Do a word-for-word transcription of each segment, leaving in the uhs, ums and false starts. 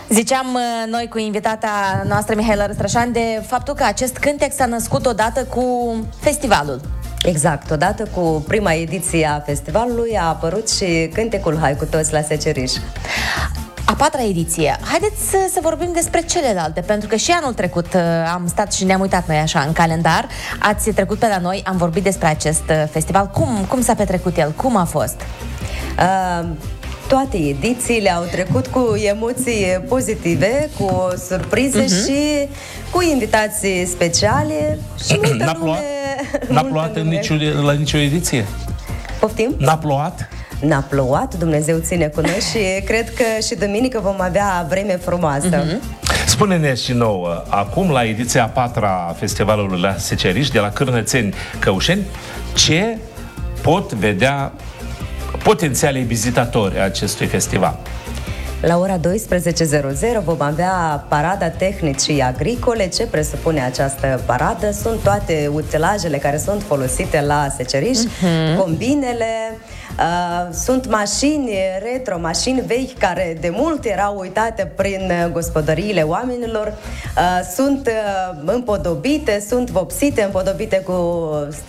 Ziceam noi cu invitata noastră, Mihaela Răstrășan, de faptul că acest cântec s-a născut odată cu festivalul. Exact, odată cu prima ediție a festivalului a apărut și cântecul Hai cu toți la Seceriș. A patra ediție. Haideți să, să vorbim despre celelalte, pentru că și anul trecut uh, am stat și ne-am uitat noi așa în calendar. Ați trecut pe la noi, am vorbit despre acest uh, festival. Cum, cum s-a petrecut el? Cum a fost? Uh, toate edițiile au trecut cu emoții pozitive, cu surprize uh-huh. și cu invitații speciale și multă N-a lume... plouat? N-a plouat în nicio, la nicio ediție? Poftim? N-a plouat? N-a plouat, Dumnezeu ține cu noi și cred că și duminică vom avea vreme frumoasă. Mm-hmm. Spune-ne și nouă, acum la ediția a patra a Festivalului la Seceriș, de la Cârnățeni Căușeni, ce pot vedea potențialii vizitatori a acestui festival? La ora douăsprezece vom avea parada tehnicii agricole. Ce presupune această paradă? Sunt toate utilajele care sunt folosite la Seceriș, uh-huh. combinele, uh, sunt mașini retro, mașini vechi care de mult erau uitate prin gospodăriile oamenilor, uh, sunt uh, împodobite, sunt vopsite, împodobite cu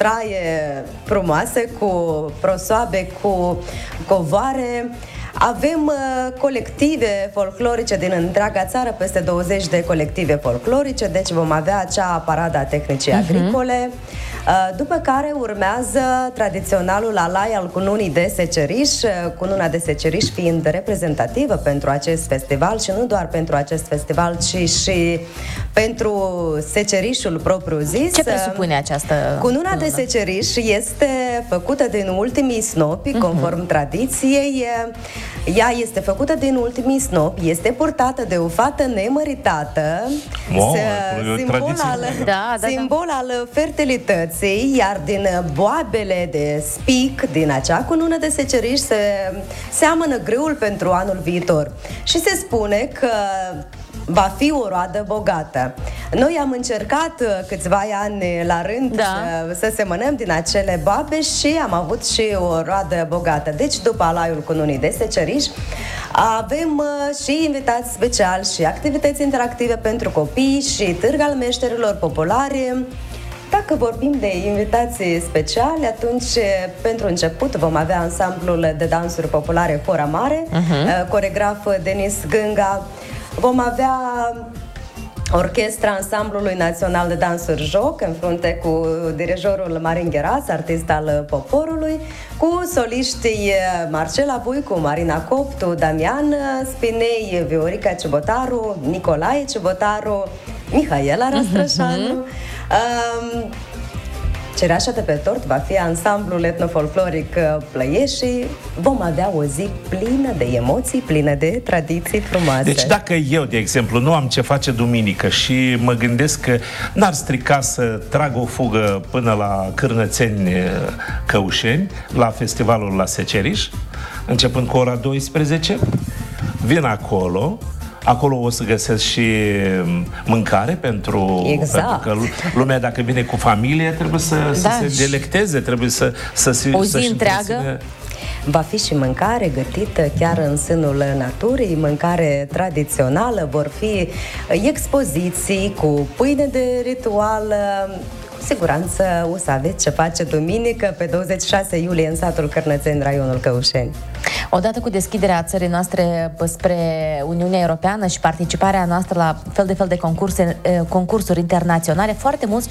straie frumoase, cu prosoabe, cu covoare. Avem uh, colective folclorice din întreaga țară, peste douăzeci de colective folclorice, deci vom avea acea parada tehnicii uh-huh. agricole, uh, după care urmează tradiționalul alai al cununii de Seceriș, cununa de Seceriș fiind reprezentativă pentru acest festival și nu doar pentru acest festival, ci și pentru Secerișul propriu-zis. Ce presupune această cununa cunună? de Seceriș este făcută din ultimii snopi, conform uh-huh. tradiției. Ea este făcută din ultimii snopi, este purtată de o fată nemăritată, wow, simbol, al, da, da, simbol da. al fertilității, iar din boabele de spic, din acea cunună de Seceriș, se seamănă grâul pentru anul viitor. Și se spune că va fi o roadă bogată. Noi am încercat câțiva ani la rând da. să, să semănăm din acele boabe și am avut și o roadă bogată. Deci, după alaiul cununii de Seceriș, avem și invitați speciali și activități interactive pentru copii și târg al meșterilor populare. Dacă vorbim de invitații speciale, atunci, pentru început, vom avea ansamblul de dansuri populare Hora Mare, uh-huh. coregraf Denis Gânga. Vom avea orchestra Ansamblului Național de Dansuri Joc, în frunte cu dirijorul Marin Gheras, artist al poporului, cu soliștii Marcela Vuicu, Marina Coptu, Damian Spinei, Viorica Cibotaru, Nicolae Cibotaru, Mihaela Răstrășanu. Uh-huh. um, Cereașa de pe tort va fi ansamblul etnofolcloric Plăieșii. Vom avea o zi plină de emoții, plină de tradiții frumoase. Deci dacă eu, de exemplu, nu am ce face duminică și mă gândesc că n-ar strica să trag o fugă până la Cârnățeni Căușeni, la festivalul la Seceriș, începând cu ora douăsprezece, vin acolo. Acolo o să găsesc și mâncare pentru, exact. pentru că lumea, dacă vine cu familie, trebuie să, da, să se delecteze, trebuie să, să se... O zi întreagă. Va fi și mâncare gătită chiar în sânul naturii, mâncare tradițională, vor fi expoziții cu pâine de ritual. Cu siguranță o să aveți ce face duminică, pe douăzeci și șase iulie, în satul Cârnățeni, raionul Căușeni. Odată cu deschiderea țării noastre spre Uniunea Europeană și participarea noastră la fel de fel de concursuri, concursuri internaționale, foarte mulți